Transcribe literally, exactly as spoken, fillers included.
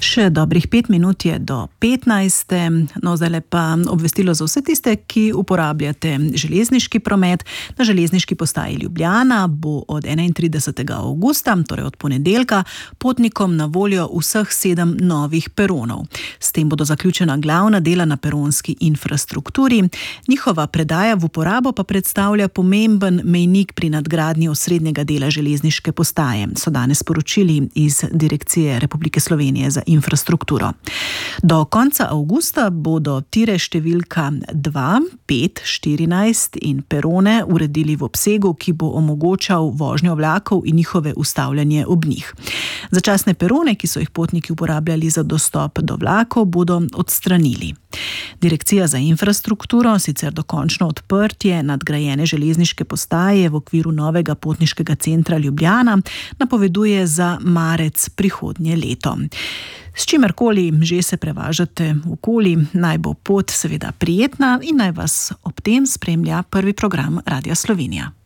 Še dobrih pet minut je do petnajste, no zdaj pa obvestilo za vse tiste, ki uporabljate železniški promet. Na železniški postaji Ljubljana bo od enaintridesetega avgusta, torej od ponedeljka, potnikom na voljo vseh sedem novih peronov. S tem bodo zaključena glavna dela na peronski infrastrukturi. Njihova predaja v uporabo pa predstavlja pomemben mejnik pri nadgradnji osrednjega dela železniške postaje, so danes sporočili iz Direkcije Republike Slovenije za infrastrukturo. Do konca avgusta bodo tire številka dva, pet, štirinajst in perone uredili v obsegu, ki bo omogočal vožnjo vlakov in njihove ustavljanje ob njih. Začasne perone, ki so jih potniki uporabljali za dostop do vlakov, bodo odstranili. Direkcija za infrastrukturo sicer dokončno odprtje nadgrajene železniške postaje v okviru novega potniškega centra Ljubljana napoveduje za marec prihodnje leto. S čimerkoli že se prevažate okoli, naj bo pot seveda prijetna in naj vas ob tem spremlja prvi program Radia Slovenija.